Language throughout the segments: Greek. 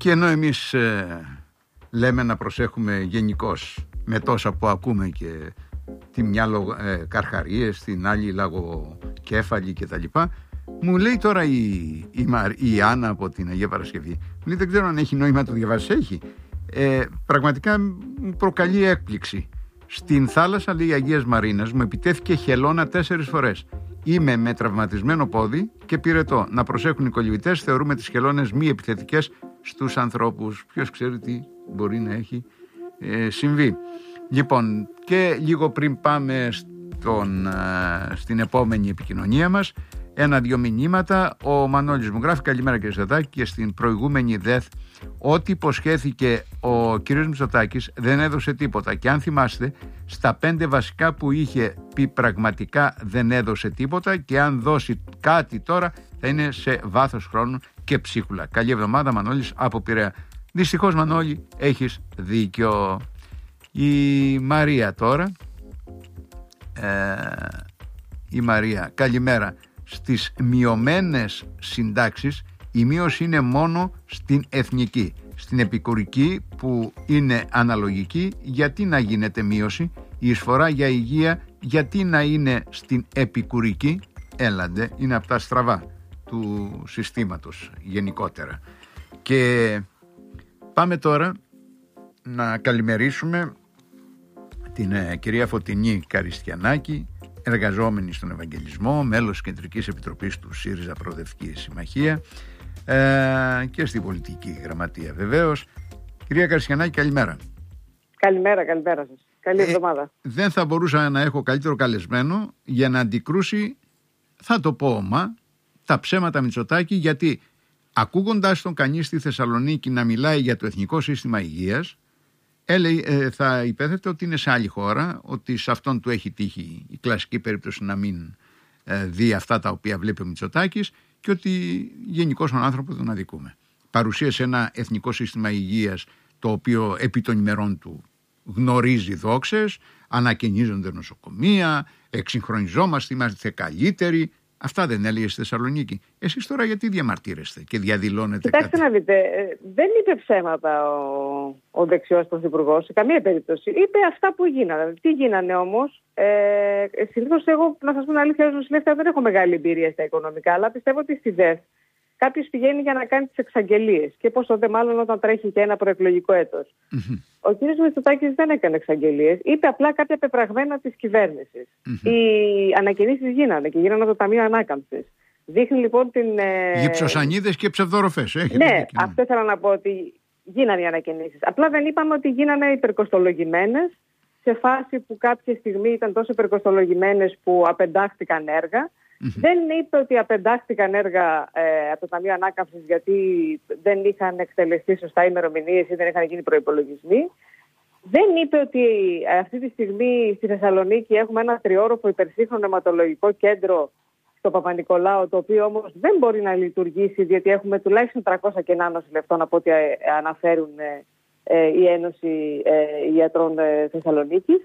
Και ενώ εμείς λέμε να προσέχουμε γενικώς με τόσα που ακούμε και τη μια καρχαρίες, την άλλη λαγοκέφαλη κτλ. Μου λέει τώρα η Άννα από την Αγία Παρασκευή, μου λέει, δεν ξέρω αν έχει νόημα να το διαβάσει. Έχει. Πραγματικά μου προκαλεί έκπληξη. Στην θάλασσα, λέει, Αγίας Μαρίνας μου επιτέθηκε χελώνα 4 φορές. Είμαι με τραυματισμένο πόδι και πυρετό. Να προσέχουν οι κολυβητές, θεωρούμε τις χελώνες μη επιθετικές στους ανθρώπους. Ποιος ξέρει τι μπορεί να έχει συμβεί. Λοιπόν, και λίγο πριν πάμε στην επόμενη επικοινωνία μας, 1-2 μηνύματα. Ο Μανώλης μου γράφει: καλημέρα κύριε Μητσοτάκη, και στην προηγούμενη ΔΕΘ ό,τι υποσχέθηκε ο κύριος Μητσοτάκης δεν έδωσε τίποτα. Και αν θυμάστε, στα 5 βασικά που είχε πει πραγματικά δεν έδωσε τίποτα, και αν δώσει κάτι τώρα θα είναι σε βάθος χρόνου και ψίχουλα. Καλή εβδομάδα, Μανώλης από Πειραιά. Δυστυχώς, Μανώλη, έχεις δίκιο. Η Μαρία τώρα. Η Μαρία: καλημέρα. Στις μειωμένες συντάξεις η μείωση είναι μόνο στην εθνική. Στην επικουρική, που είναι αναλογική, γιατί να γίνεται μείωση? Η εισφορά για υγεία γιατί να είναι στην επικουρική? Έλαντε, είναι από τα στραβά του συστήματος γενικότερα. Και πάμε τώρα να καλημερίσουμε την κυρία Φωτεινή Καριστιανάκη, εργαζόμενη στον Ευαγγελισμό, μέλος Κεντρικής Επιτροπής του ΣΥΡΙΖΑ Προοδευτική Συμμαχία, και στην πολιτική γραμματεία βεβαίως. Κυρία Καριστιανάκη, καλημέρα. Καλημέρα σας. Καλή εβδομάδα. Δεν θα μπορούσα να έχω καλύτερο καλεσμένο για να αντικρούσει, θα το πω τα ψέματα Μητσοτάκη, γιατί ακούγοντας τον κανείς στη Θεσσαλονίκη να μιλάει για το Εθνικό Σύστημα Υγείας, θα υπέθετε ότι είναι σε άλλη χώρα, ότι σε αυτόν του έχει τύχει η κλασική περίπτωση να μην δει αυτά τα οποία βλέπει ο Μητσοτάκης, και ότι γενικώς τον άνθρωπο τον αδικούμε. Παρουσίασε ένα Εθνικό Σύστημα Υγείας το οποίο επί των ημερών του γνωρίζει δόξες, ανακαινίζονται νοσοκομεία, εξυγχρονιζόμαστε, είμαστε καλύτεροι. Αυτά δεν έλεγε στη Θεσσαλονίκη? Εσείς τώρα γιατί διαμαρτύρεστε και διαδηλώνετε? Κοιτάξτε να δείτε, δεν είπε ψέματα ο δεξιός πρωθυπουργός σε καμία περίπτωση. Είπε αυτά που γίνανε. Τι γίνανε όμως? Συνήθως εγώ, να σας πω την αλήθεια, ως νοσηλεύτρια δεν έχω μεγάλη εμπειρία στα οικονομικά, αλλά πιστεύω ότι στη ΔΕΘ κάποιος πηγαίνει για να κάνει τις εξαγγελίες, και πόσο δε μάλλον όταν τρέχει και ένα προεκλογικό έτος. Ο κ. Μητσοτάκης δεν έκανε εξαγγελίες, είπε απλά κάποια πεπραγμένα της κυβέρνησης. Οι ανακοινήσεις γίνανε και γίνανε από το Ταμείο Ανάκαμψης. Δείχνει λοιπόν την. Γυψοσανίδες και ψευδοροφές. Ναι, αυτό ήθελα να πω, ότι γίνανε οι ανακοινήσεις. Απλά δεν είπαμε ότι γίνανε υπερκοστολογημένες, σε φάση που κάποια στιγμή ήταν τόσο υπερκοστολογημένες που απεντάχθηκαν έργα. Δεν είπε ότι απεντάχθηκαν έργα από το Ταμείο Ανάκαμψης γιατί δεν είχαν εκτελεστεί σωστά ημερομηνίες ή δεν είχαν γίνει προϋπολογισμοί. Δεν είπε ότι αυτή τη στιγμή στη Θεσσαλονίκη έχουμε ένα 3όροφο υπερσύγχρονο αιματολογικό κέντρο στο Παπα-Νικολάου, το οποίο όμως δεν μπορεί να λειτουργήσει, διότι έχουμε τουλάχιστον 300 κενά νοσηλευτών, από ό,τι αναφέρουν η Ένωση Ιατρών Θεσσαλονίκης.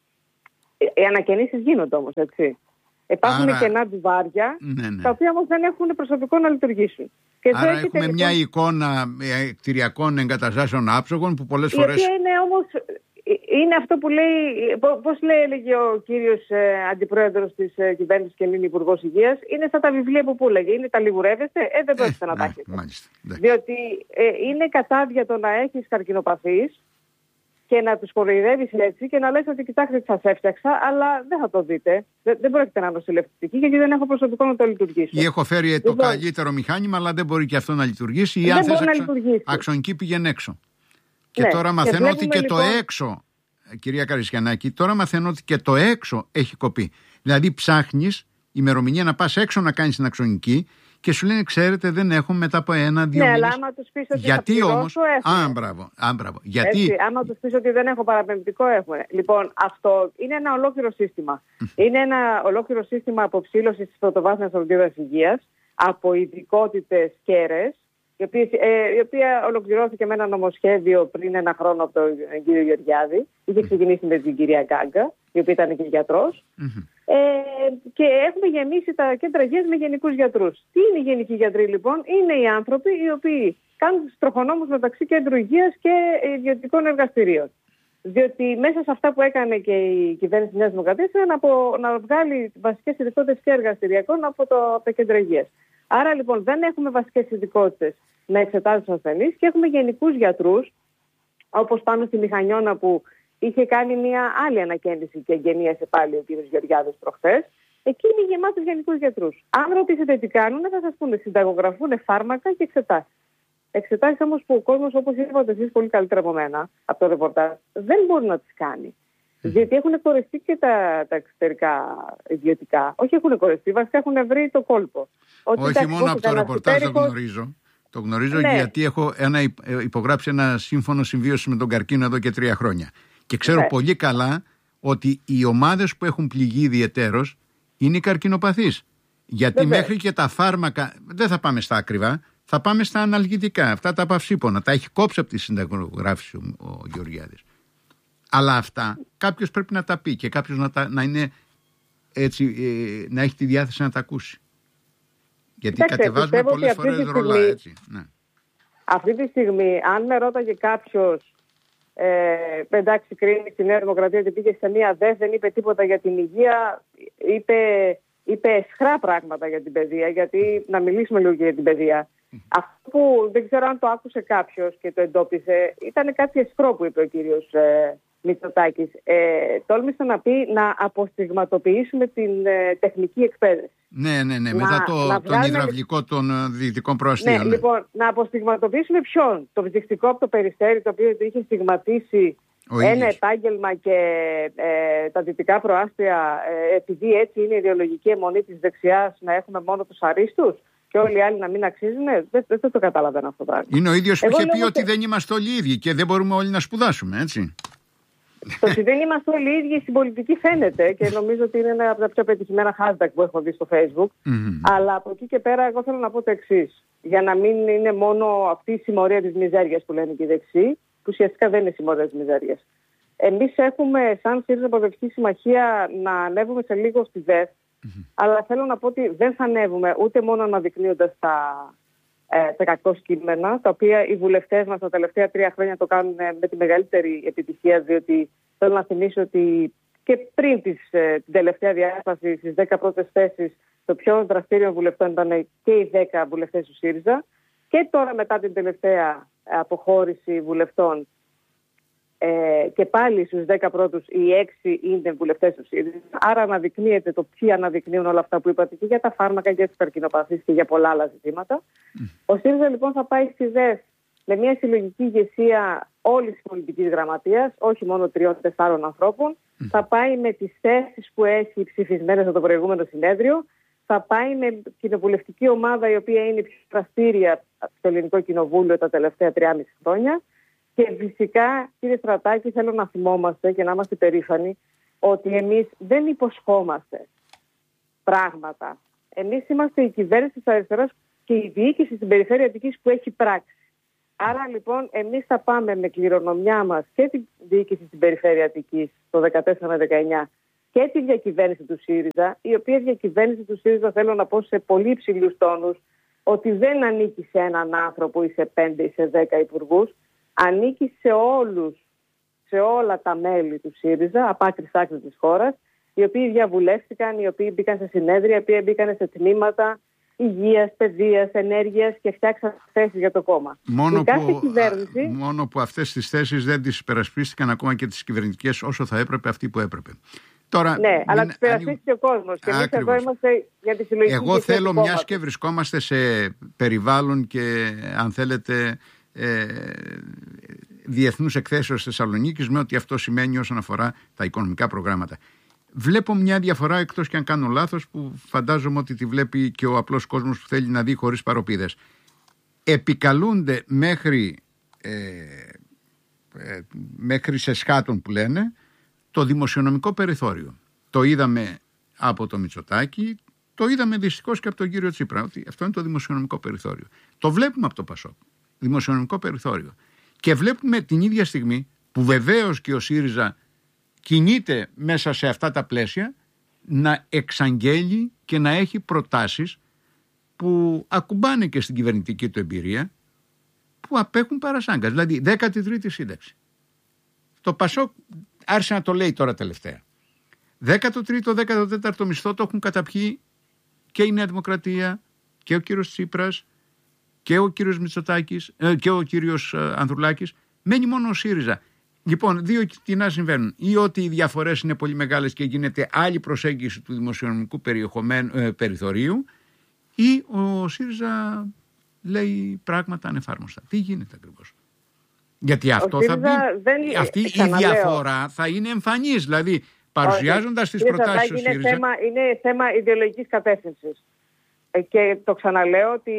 Οι ανακαινήσεις γίνονται όμως, έτσι. Υπάρχουν κενά ντουβάρια, τα οποία όμως δεν έχουν προσωπικό να λιουργήσουν. Και άρα έχουμε μια εικόνα κτηριακών εγκαταστάσεων άψογων που πολλές φορές. Η οποία είναι όμως. Είναι αυτό που λέει. Πώς έλεγε ο κύριος αντιπρόεδρος της κυβέρνησης και είναι υπουργός υγείας, είναι σαν τα βιβλία που πούλεγε. Είναι τα λιγουρεύεστε, δεν πρόκειται να τα έχετε. Διότι είναι κατάδια το να έχεις καρκινοπαθείς και να τους κοροϊδεύεις έτσι και να λες ότι κοιτάξτε, σας έφτιαξα, αλλά δεν θα το δείτε. Δεν πρόκειται να είναι νοσηλευτική, γιατί δεν έχω προσωπικό να το λειτουργήσω. Ή έχω φέρει το καλύτερο μηχάνημα, αλλά δεν μπορεί και αυτό να λειτουργήσει. Ή αν θες αξονική, πήγαινε έξω. Και τώρα μαθαίνω ότι και το έξω, κυρία Καριστιανάκη, τώρα μαθαίνω ότι και το έξω έχει κοπεί. Δηλαδή ψάχνεις ημερομηνία να πας έξω να κάνεις την αξονική και σου λένε, ξέρετε, δεν έχουμε μετά από 1-2 μήνες. Ναι, αλλά άμα τους πεις ότι γιατί θα όμως, μπράβο. Γιατί. Έτσι, άμα τους πεις ότι δεν έχω παραπεμπτικό, έχουν. Λοιπόν, αυτό είναι ένα ολόκληρο σύστημα. Είναι ένα ολόκληρο σύστημα αποψήλωσης της πρωτοβάθμιας φροντίδας υγείας, από ειδικότητες κέρες, η οποία ολοκληρώθηκε με ένα νομοσχέδιο πριν 1 χρόνο από τον κύριο Γεωργιάδη. Είχε ξεκινήσει με την κυρία Γκάγκα, η οποία ήταν και γιατρός. Και έχουμε γεμίσει τα κέντρα υγείας με γενικούς γιατρούς. Τι είναι οι γενικοί γιατροί, λοιπόν? Είναι οι άνθρωποι οι οποίοι κάνουν τους τροχονόμους μεταξύ κέντρου υγείας και ιδιωτικών εργαστηρίων. Διότι μέσα σε αυτά που έκανε και η κυβέρνηση της Νέας Δημοκρατίας ήταν να βγάλει βασικές ειδικότητες και εργαστηριακών από τα κέντρα υγείας. Άρα λοιπόν δεν έχουμε βασικές ειδικότητες να εξετάζουν τους ασθενείς και έχουμε γενικούς γιατρούς, όπως πάνω στη Μηχανιώνα που είχε κάνει μια άλλη ανακαίνιση και εγγενίασε πάλι ο κ. Γεωργιάδης προχθές. Εκεί είναι γεμάτος γενικούς γιατρούς. Αν ρωτήσετε τι κάνουν, θα σας πούνε συνταγογραφούν φάρμακα και εξετάσεις. Εξετάσεις όμως που ο κόσμος, όπως είπατε εσείς πολύ καλύτερα από μένα, από το ρεπορτάζ, δεν μπορεί να τις κάνει. Γιατί έχουν κορεστεί και τα εξωτερικά ιδιωτικά. Όχι έχουν κορεστεί, βασικά έχουν βρει το κόλπο. Όχι μόνο από το ρεπορτάζ το γνωρίζω. Το γνωρίζω γιατί έχω υπογράψει ένα σύμφωνο συμβίωσης με τον καρκίνο εδώ και 3 χρόνια. Και ξέρω πολύ καλά ότι οι ομάδες που έχουν πληγεί ιδιαιτέρως είναι οι καρκινοπαθείς. Γιατί μέχρι και τα φάρμακα, δεν θα πάμε στα ακριβά, θα πάμε στα αναλγητικά, αυτά τα παυσίπονα. Τα έχει κόψει από τη συνταγογράφηση ο Γεωργιάδης. Αλλά αυτά κάποιος πρέπει να τα πει και κάποιος να είναι έτσι, να έχει τη διάθεση να τα ακούσει. Γιατί κατεβάζουμε πολλές φορές ρολά, έτσι. Ναι. Αυτή τη στιγμή, αν με ρώταγε κάποιος, εντάξει, κρίνει στη Νέα Δημοκρατία ότι πήγε σε μία δεν είπε τίποτα για την υγεία, είπε εσχρά πράγματα για την παιδεία, γιατί να μιλήσουμε λίγο για την παιδεία. Αυτό που δεν ξέρω αν το άκουσε κάποιος και το εντόπισε, ήταν κάτι εσχρό που είπε ο κύριος Μητσοτάκης. Τόλμησε να πει να αποστιγματοποιήσουμε την τεχνική εκπαίδευση. Ναι. Μετά τον υδραυλικό των δυτικών προαστίων. Ναι, λοιπόν, να αποστιγματοποιήσουμε ποιον? Το ψυχτικό από το Περιστέρι, το οποίο είχε στιγματίσει ένα επάγγελμα και τα δυτικά προάστια, επειδή έτσι είναι η ιδεολογική αιμονή της δεξιάς, να έχουμε μόνο τους αρίστους και όλοι οι άλλοι να μην αξίζουν. Δεν το καταλαβαίνω αυτό το πράγμα. Είναι ο ίδιος που είχε πει ότι δεν είμαστε όλοι ίδιοι και δεν μπορούμε όλοι να σπουδάσουμε, έτσι. Το ότι δεν είμαστε όλοι ίδιοι στην πολιτική φαίνεται και νομίζω ότι είναι ένα από τα πιο πετυχημένα hashtag που έχω δει στο Facebook. Αλλά από εκεί και πέρα, εγώ θέλω να πω το εξής. Για να μην είναι μόνο αυτή η συμμορία της μιζέριας που λένε και οι δεξιοί, που ουσιαστικά δεν είναι συμμορία της μιζέριας. Εμείς έχουμε, σαν ΣΥΡΙΖΑ Προοδευτική Συμμαχία, να ανέβουμε σε λίγο στη ΔΕΘ, αλλά θέλω να πω ότι δεν θα ανέβουμε ούτε μόνο αναδεικνύοντας τα κακό κείμενα, τα οποία οι βουλευτές μας τα τελευταία 3 χρόνια το κάνουν με τη μεγαλύτερη επιτυχία, διότι θέλω να θυμίσω ότι και πριν την τελευταία διάσπαση στις 10 πρώτες θέσεις το πιο δραστήριο βουλευτών ήταν και οι 10 βουλευτές του ΣΥΡΙΖΑ και τώρα μετά την τελευταία αποχώρηση βουλευτών και πάλι στους 10 πρώτους οι 6 είναι βουλευτές του ΣΥΡΙΖΑ. Άρα αναδεικνύεται το ποιοι αναδεικνύουν όλα αυτά που είπατε και για τα φάρμακα και για τους καρκινοπαθείς και για πολλά άλλα ζητήματα. Ο ΣΥΡΙΖΑ λοιπόν θα πάει στη ΔΕΘ με μια συλλογική ηγεσία όλης της πολιτικής γραμματείας, όχι μόνο 3-4 ανθρώπων. Θα πάει με τις θέσεις που έχει ψηφισμένες από το προηγούμενο συνέδριο. Θα πάει με κοινοβουλευτική ομάδα η οποία είναι πιο δραστήρια στο Ελληνικό Κοινοβούλιο τα τελευταία 3,5 χρόνια. Και φυσικά, κύριε Στρατάκη, θέλω να θυμόμαστε και να είμαστε περήφανοι ότι εμείς δεν υποσχόμαστε πράγματα. Εμείς είμαστε η κυβέρνηση της αριστεράς και η διοίκηση στην περιφέρεια Αττικής που έχει πράξει. Άρα λοιπόν εμείς θα πάμε με κληρονομιά μας και τη διοίκηση στην περιφέρεια Αττικής το 2014-2019 και τη διακυβέρνηση του ΣΥΡΙΖΑ, η οποία διακυβέρνηση του ΣΥΡΙΖΑ θέλω να πω σε πολύ υψηλούς τόνους ότι δεν ανήκει σε έναν άνθρωπο ή σε 5 ή σε 10 υπουργούς. Ανήκει σε όλα τα μέλη του ΣΥΡΙΖΑ, από άκρη σ' άκρη της χώρας, οι οποίοι διαβουλεύτηκαν, οι οποίοι μπήκαν σε συνέδρια, οι οποίοι μπήκαν σε τμήματα υγείας, παιδείας, ενέργειας και φτιάξαν θέσεις για το κόμμα. Μόνο που αυτές τις θέσεις δεν τις υπερασπίστηκαν ακόμα και τις κυβερνητικές όσο θα έπρεπε αυτοί που έπρεπε. Τώρα, ναι, αλλά τις υπερασπίστηκε ο κόσμος και εμείς εδώ είμαστε για τη συλλογική. Εγώ θέλω, μιας και βρισκόμαστε σε περιβάλλον και αν θέλετε διεθνούς εκθέσεως Θεσσαλονίκης με ό,τι αυτό σημαίνει όσον αφορά τα οικονομικά προγράμματα. Βλέπω μια διαφορά, εκτός και αν κάνω λάθος, που φαντάζομαι ότι τη βλέπει και ο απλός κόσμος που θέλει να δει χωρίς παροπίδες. Επικαλούνται μέχρι σε σκάτων που λένε το δημοσιονομικό περιθώριο. Το είδαμε από το Μητσοτάκη, το είδαμε δυστυχώς και από τον κύριο Τσίπρα, ότι αυτό είναι το δημοσιονομικό περιθώριο. Το βλέπουμε από το ΠΑΣΟΚ. Δημοσιονομικό περιθώριο. Και βλέπουμε την ίδια στιγμή που βεβαίως και ο ΣΥΡΙΖΑ κινείται μέσα σε αυτά τα πλαίσια να εξαγγέλει και να έχει προτάσεις που ακουμπάνε και στην κυβερνητική του εμπειρία που απέχουν παρασάγκας. Δηλαδή 13η σύνταξη. Το Πασόκ άρχισε να το λέει τώρα τελευταία. 13ο, 14ο μισθό το έχουν καταπιεί και η Νέα Δημοκρατία και ο κύριος Τσίπρας και ο κύριος Μητσοτάκης και ο κύριος Ανδρουλάκης. Μένει μόνο ο ΣΥΡΙΖΑ. Λοιπόν, δύο κοινά συμβαίνουν. Ή ότι οι διαφορές είναι πολύ μεγάλες και γίνεται άλλη προσέγγιση του δημοσιονομικού περιθωρίου, ή ο ΣΥΡΙΖΑ λέει πράγματα ανεφάρμοστα. Τι γίνεται ακριβώς? Γιατί αυτό θα μπει, αυτή η διαφορά θα είναι εμφανής. Δηλαδή, παρουσιάζοντας τις προτάσεις του ΣΥΡΙΖΑ... Είναι θέμα ιδεολογικής κατεύθυνσης. Και το ξαναλέω ότι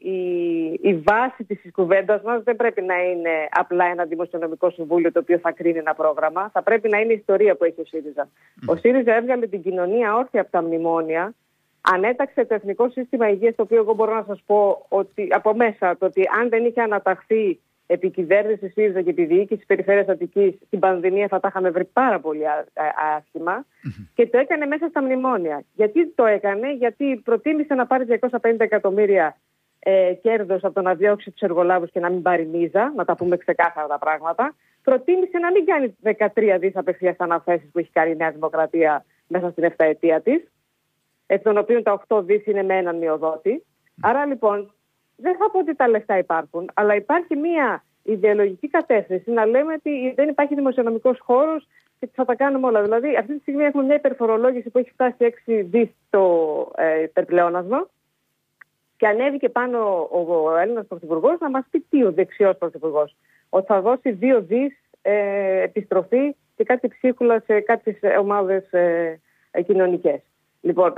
η βάση της κουβέντας μας δεν πρέπει να είναι απλά ένα δημοσιονομικό συμβούλιο το οποίο θα κρίνει ένα πρόγραμμα. Θα πρέπει να είναι η ιστορία που έχει ο ΣΥΡΙΖΑ. Ο ΣΥΡΙΖΑ έβγαλε την κοινωνία όρθια από τα μνημόνια, ανέταξε το Εθνικό Σύστημα Υγείας, το οποίο εγώ μπορώ να σας πω ότι από μέσα το ότι αν δεν είχε αναταχθεί επί κυβέρνηση ΣΥΡΙΖΑ και επί διοίκηση Περιφέρειας Αττικής την πανδημία θα τα είχαμε βρει πάρα πολύ άσχημα, και το έκανε μέσα στα μνημόνια. Γιατί το έκανε? Γιατί προτίμησε να πάρει 250 εκατομμύρια κέρδος από το να διώξει τους εργολάβους και να μην πάρει μίζα, να τα πούμε ξεκάθαρα τα πράγματα. Προτίμησε να μην κάνει 13 δις απευθείας αναθέσεις που έχει κάνει η Νέα Δημοκρατία μέσα στην 7 ετία της, εκ των οποίων τα 8 δις είναι με έναν μειοδότη. Άρα λοιπόν δεν θα πω ότι τα λεφτά υπάρχουν, αλλά υπάρχει μια ιδεολογική κατεύθυνση να λέμε ότι δεν υπάρχει δημοσιονομικός χώρος και θα τα κάνουμε όλα. Δηλαδή, αυτή τη στιγμή έχουμε μια υπερφορολόγηση που έχει φτάσει 6 δις το υπερπλεόνασμα, και ανέβηκε πάνω ο Έλληνας Πρωθυπουργός να μας πει τι ο δεξιός Πρωθυπουργός. Ότι θα δώσει 2 δις επιστροφή και κάτι ψίχουλα σε κάποιες ομάδες κοινωνικές. Λοιπόν,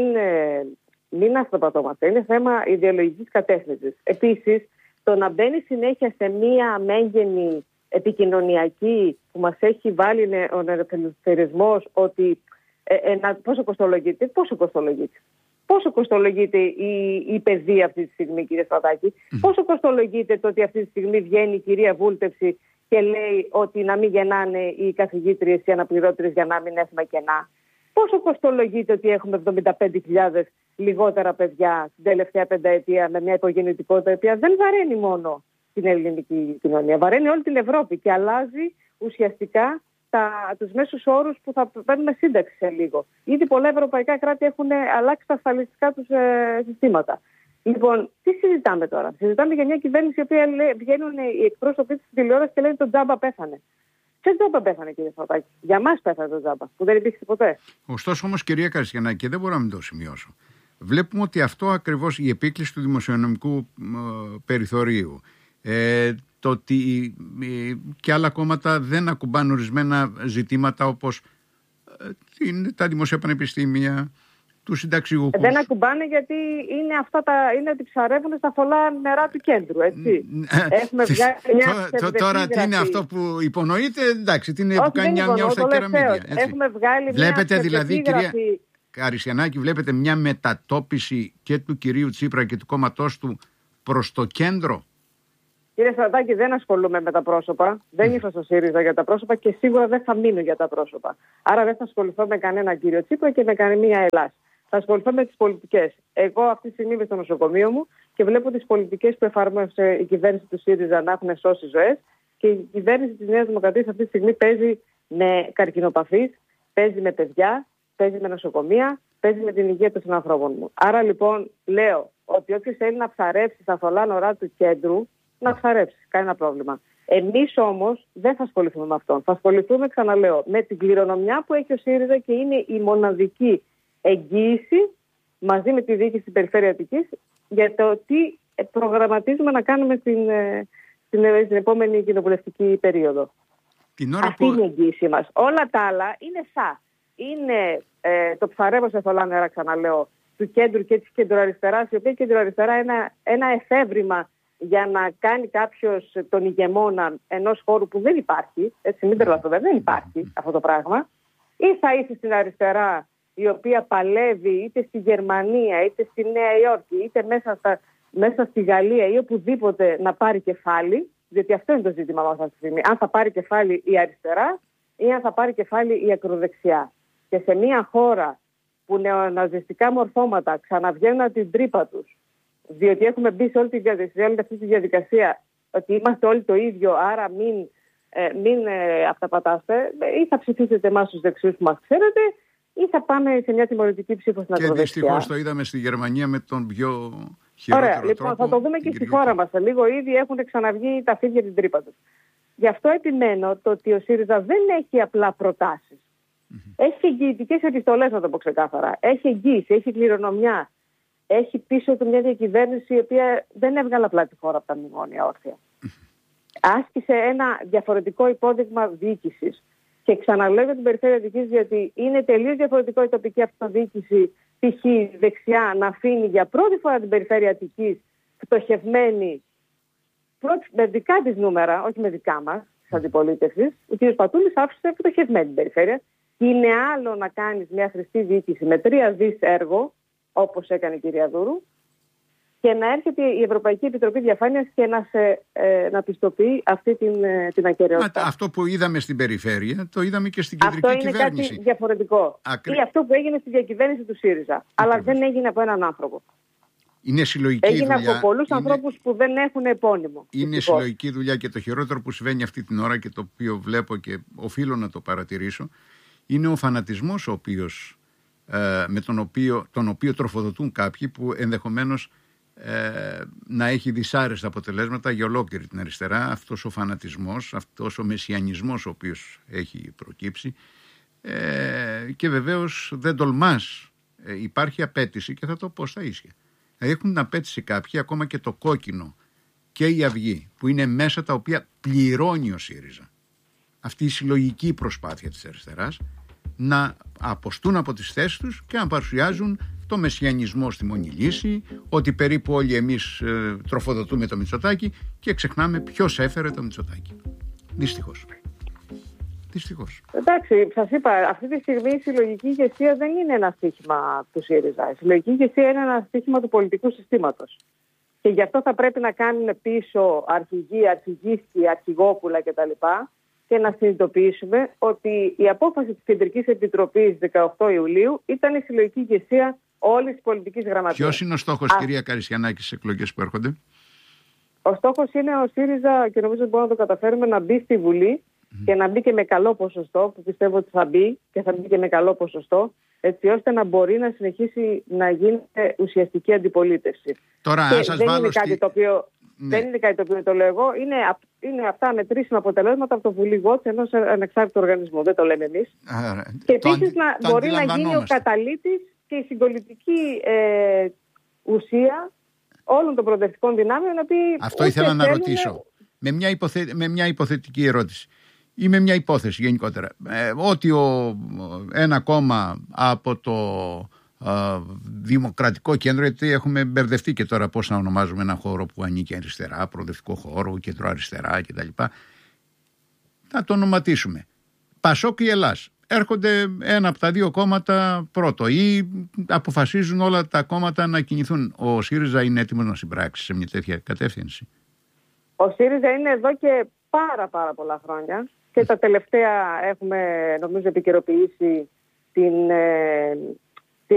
μην αυτοπατώμαστε. Είναι θέμα ιδεολογικής κατεύθυνσης. Επίσης, το να μπαίνει συνέχεια σε μία μέγενη επικοινωνιακή που μας έχει βάλει ο νεοφιλελευθερισμός ότι πόσο κοστολογείται. Πόσο κοστολογείται η παιδεία αυτή τη στιγμή, κύριε Στρατάκη? Πόσο κοστολογείται το ότι αυτή τη στιγμή βγαίνει η κυρία Βούλτεψη και λέει ότι να μην γεννάνε οι καθηγήτριες, οι αναπληρώτριες για να μην έχουμε κενά? Πόσο κοστολογείται ότι έχουμε 75.000 λιγότερα παιδιά την τελευταία πενταετία με μια υπογεννητικότητα η οποία δεν βαραίνει μόνο την ελληνική κοινωνία, βαραίνει όλη την Ευρώπη και αλλάζει ουσιαστικά τους μέσους όρους που θα παίρνουμε σύνταξη σε λίγο. Ήδη πολλά ευρωπαϊκά κράτη έχουν αλλάξει τα ασφαλιστικά τους συστήματα. Λοιπόν, τι συζητάμε τώρα? Συζητάμε για μια κυβέρνηση η οποία βγαίνουν οι εκπρόσωποι της τηλεόρασης και λένε το τζάμπα πέθανε. Ποιο τζάμπα πέθανε, κύριε Στρατάκη? Για μας πέθανε το τζάμπα, που δεν υπήρχε ποτέ. Ωστόσο όμως, κυρία Καριστιανάκη, και δεν μπορώ να μην το σημειώσω, βλέπουμε ότι αυτό ακριβώς, η επίκληση του δημοσιονομικού περιθωρίου, το ότι και άλλα κόμματα δεν ακουμπάνε ορισμένα ζητήματα όπως τα δημοσία πανεπιστήμια, τους συνταξιούχους. Δεν ακουμπάνε γιατί είναι ότι ψαρεύουν στα θολά νερά του κέντρου, έτσι. Έχουμε βγάλει τώρα τι είναι αυτό που υπονοείται? Εντάξει, τι είναι που κάνει μια ως τα κεραμίδια. Έχουμε βγάλει βλέπετε δηλαδή, κυρία Καριστιανάκη, βλέπετε μια μετατόπιση και του κυρίου Τσίπρα και του κόμματός του προς το κέντρο? Κύριε Στρατάκη, δεν ασχολούμαι με τα πρόσωπα. Δεν ήρθα στο ΣΥΡΙΖΑ για τα πρόσωπα και σίγουρα δεν θα μείνω για τα πρόσωπα. Άρα δεν θα ασχοληθώ με κανέναν κύριο Τσίπρα και με κανένα Ελλάς. Θα ασχοληθώ με τις πολιτικές. Εγώ αυτή τη στιγμή είμαι στο νοσοκομείο μου και βλέπω τις πολιτικές που εφάρμοσε η κυβέρνηση του ΣΥΡΙΖΑ να έχουν σώσει ζωές, και η κυβέρνηση της Νέας Δημοκρατίας αυτή τη στιγμή παίζει με καρκινοπαθείς, παίζει με παιδιά, παίζει με νοσοκομεία, παίζει με την υγεία των συνανθρώπων μου. Άρα λοιπόν λέω ότι όποιος θέλει να ψαρέψει στα θολά νερά του κέντρου, να ψαρέψει, κανένα πρόβλημα. Εμείς όμως δεν θα ασχοληθούμε με αυτόν. Θα ασχοληθούμε, ξαναλέω, με την κληρονομιά που έχει ο ΣΥΡΙΖΑ και είναι η μοναδική εγγύηση μαζί με τη διοίκηση της Περιφέρειας Αττικής για το τι προγραμματίζουμε να κάνουμε στην επόμενη κοινοβουλευτική περίοδο. Αυτή είναι η εγγύηση μας. Όλα τα άλλα είναι είναι το ψαρεύω σε θολά νερά, ξαναλέω, του κέντρου και της κεντροαριστεράς, η οποία κεντροαριστερά είναι ένα εφεύρημα για να κάνει κάποιος τον ηγεμόνα ενός χώρου που δεν υπάρχει, έτσι μην τρελαθούμε, δεν υπάρχει αυτό το πράγμα, ή θα είσαι στην αριστερά η οποία παλεύει είτε στη Γερμανία, είτε στη Νέα Υόρκη, είτε μέσα στη Γαλλία ή οπουδήποτε να πάρει κεφάλι, διότι αυτό είναι το ζήτημα μας αυτή τη στιγμή, αν θα πάρει κεφάλι η αριστερά ή αν θα πάρει κεφάλι η ακροδεξιά. Και σε μια χώρα που νεοναζιστικά μορφώματα ξαναβγαίνουν από την τρύπα τους, διότι έχουμε μπει σε όλη αυτή τη διαδικασία ότι είμαστε όλοι το ίδιο, άρα μην αυταπατάστε, ή θα ψηφίσετε εμάς τους δεξιούς που μας ξέρετε, ή θα πάμε σε μια τιμωρητική ψήφο στην ακροδεξιά. Και δυστυχώς το είδαμε στη Γερμανία με τον πιο χειρότερο τρόπο. Ωραία, λοιπόν, θα το δούμε και στη χώρα μας. Λίγο ήδη έχουν ξαναβγεί τα φίδια την τρύπα τους. Γι' αυτό επιμένω το ότι ο ΣΥΡΙΖΑ δεν έχει απλά προτάσεις. Έχει εγγυητικές επιστολές, να το πω ξεκάθαρα. Έχει εγγύηση, έχει κληρονομιά. Έχει πίσω του μια διακυβέρνηση η οποία δεν έβγαλε απλά τη χώρα από τα μνημόνια όρθια. Άσκησε ένα διαφορετικό υπόδειγμα διοίκησης. Και ξαναλέω για την περιφέρεια Αττικής, γιατί είναι τελείως διαφορετικό η τοπική αυτοδιοίκηση, π.χ. δεξιά, να αφήνει για πρώτη φορά την περιφέρεια Αττικής φτωχευμένη, με δικά της νούμερα, όχι με δικά μας, της αντιπολίτευσης. Ο κ. Πατούλης άφησε φτωχευμένη την περιφέρεια. Και είναι άλλο να κάνεις μια χρηστή διοίκηση με 3 δις έργο, όπως έκανε η κυρία Δούρου, και να έρχεται η Ευρωπαϊκή Επιτροπή Διαφάνειας και να πιστοποιεί αυτή την ακεραιότητα. Αυτό που είδαμε στην περιφέρεια, το είδαμε και στην κεντρική κυβέρνηση. Αυτό είναι κάτι διαφορετικό. Ή αυτό που έγινε στη διακυβέρνηση του ΣΥΡΙΖΑ. Αλλά δεν έγινε από έναν άνθρωπο. Είναι συλλογική έγινε δουλειά. Από πολλούς ανθρώπους που δεν έχουν επώνυμο. Είναι συλλογική δουλειά, και το χειρότερο που συμβαίνει αυτή την ώρα και το οποίο βλέπω και οφείλω να το παρατηρήσω, είναι ο φανατισμός με τον οποίο τροφοδοτούν κάποιοι που ενδεχομένως να έχει δυσάρεστα αποτελέσματα για ολόκληρη την αριστερά. Αυτός ο φανατισμός, αυτός ο μεσιανισμός ο οποίος έχει προκύψει, και βεβαίως δεν τολμάς, υπάρχει απέτηση, και θα το πω στα ίσια. Έχουν την απέτηση κάποιοι, ακόμα και το κόκκινο και η Αυγή, που είναι μέσα τα οποία πληρώνει ο ΣΥΡΙΖΑ, αυτή η συλλογική προσπάθεια της αριστεράς, να αποστούν από τις θέσεις τους και να παρουσιάζουν το μεσιανισμό στη μόνη λύση, ότι περίπου όλοι εμείς τροφοδοτούμε το Μητσοτάκη, και ξεχνάμε ποιος έφερε το Μητσοτάκη. Δυστυχώς. Εντάξει, σας είπα, αυτή τη στιγμή η συλλογική ηγεσία δεν είναι ένα στοίχημα του ΣΥΡΙΖΑ. Η συλλογική ηγεσία είναι ένα στοίχημα του πολιτικού συστήματος. Και γι' αυτό θα πρέπει να κάνουν πίσω αρχηγοί, αρχηγίστοι, αρχηγόπουλα κτλ. Και να συνειδητοποιήσουμε ότι η απόφαση της Κεντρικής Επιτροπής 18 Ιουλίου ήταν η συλλογική ηγεσία όλης της πολιτικής γραμματείας. Ποιος είναι ο στόχος, κυρία Καρισιανάκη, στις εκλογές που έρχονται? Ο στόχος είναι ο ΣΥΡΙΖΑ, και νομίζω ότι μπορούμε να το καταφέρουμε, να μπει στη Βουλή και να μπει και με καλό ποσοστό, που πιστεύω ότι θα μπει και θα μπει και με καλό ποσοστό, έτσι ώστε να μπορεί να συνεχίσει να γίνεται ουσιαστική αντιπολίτευση. Τώρα, δεν είναι κάτι το οποίο... Ναι. Δεν είναι κάτι το οποίο το λέω εγώ. Είναι αυτά μετρήσιμα αποτελέσματα από το Βουλή Watch, ενός ανεξάρτητου οργανισμού. Δεν το λέμε εμείς. Και επίσης μπορεί να γίνει ο καταλύτης και η συγκολητική ουσία όλων των προοδευτικών δυνάμεων. Αυτό ήθελα να ρωτήσω. Με μια υποθετική ερώτηση. Ή με μια υπόθεση γενικότερα. Ότι ένα κόμμα από το Δημοκρατικό Κέντρο, γιατί έχουμε μπερδευτεί και τώρα πώς να ονομάζουμε ένα χώρο που ανήκει αριστερά, προοδευτικό χώρο, κέντρο αριστερά κτλ. Θα το ονοματίσουμε Πασόκ ή Ελλάς. Έρχονται ένα από τα δύο κόμματα πρώτο, ή αποφασίζουν όλα τα κόμματα να κινηθούν. Ο ΣΥΡΙΖΑ είναι έτοιμος να συμπράξει σε μια τέτοια κατεύθυνση? Ο ΣΥΡΙΖΑ είναι εδώ και πάρα πολλά χρόνια, και τα τελευταία έχουμε νομίζω επικαιροποιήσει